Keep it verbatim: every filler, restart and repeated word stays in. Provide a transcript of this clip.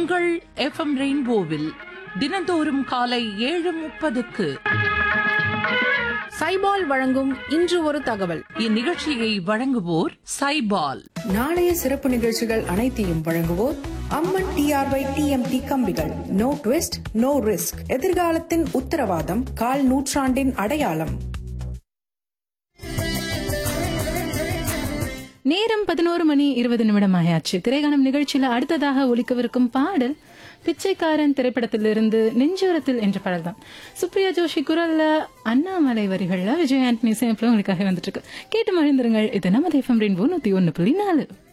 உங்கள் எஃப்எம் ரெயின்போவில் தினந்தோறும் காலை ஏழு முப்பதுக்கு சைபால் வழங்கும் இன்று ஒரு தகவல். இந்நிகழ்ச்சியை வழங்குவோர் சைபால். நாளைய சிறப்பு நிகழ்ச்சிகள் அனைத்தையும் வழங்குவோர் அம்மன் டிஆர்ஒய் டிஎம்டி கம்பிகள். No twist no risk. எதிர்காலத்தின் உத்தரவாதம், கால் நூற்றாண்டின் அடையாளம். நேரம் பதினோரு மணி இருபது நிமிடம் ஆயாச்சு. திரைகாணம் நிகழ்ச்சியில அடுத்ததாக ஒலிக்கவிருக்கும் பாடல் பிச்சைக்காரன் திரைப்படத்திலிருந்து நெஞ்சோரத்தில் என்ற பாடல் தான். சுப்ரியா ஜோஷி குரல்ல, அண்ணாமலை வரிகள்ல விஜய் ஆண்டனி இசையமைப்புல உங்களுக்காக வந்துட்டு இருக்கு. கேட்டு மகிழ்ந்துருங்கள். இது நமது எஃப்எம் ரெயின்போ நூத்தி ஒன்னு புள்ளி நாலு.